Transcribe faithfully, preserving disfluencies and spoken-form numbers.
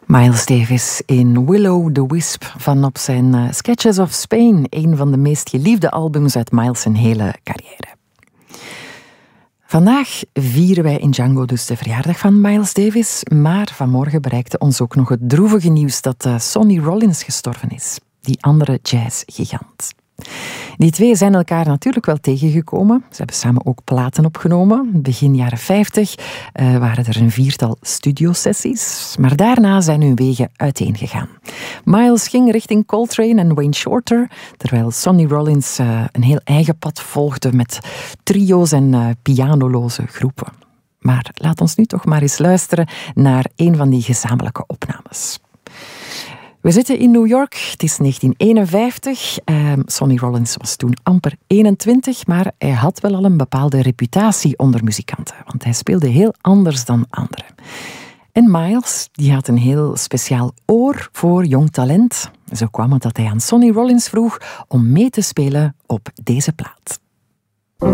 Miles Davis in Willow the Wisp van op zijn uh, Sketches of Spain, een van de meest geliefde albums uit Miles' zijn hele carrière. Vandaag vieren wij in Django dus de verjaardag van Miles Davis, maar vanmorgen bereikte ons ook nog het droevige nieuws dat uh, Sonny Rollins gestorven is, die andere jazzgigant. Die twee zijn elkaar natuurlijk wel tegengekomen. Ze hebben samen ook platen opgenomen. Begin jaren vijftig uh, waren er een viertal studiosessies. Maar daarna zijn hun wegen uiteengegaan. Miles ging richting Coltrane en Wayne Shorter, terwijl Sonny Rollins uh, een heel eigen pad volgde met trio's en uh, pianoloze groepen. Maar laat ons nu toch maar eens luisteren naar een van die gezamenlijke opnames. We zitten in New York, het is negentien eenenvijftig. Uh, Sonny Rollins was toen amper eenentwintig, maar hij had wel al een bepaalde reputatie onder muzikanten, want hij speelde heel anders dan anderen. En Miles, die had een heel speciaal oor voor jong talent. Zo kwam het dat hij aan Sonny Rollins vroeg om mee te spelen op deze plaat.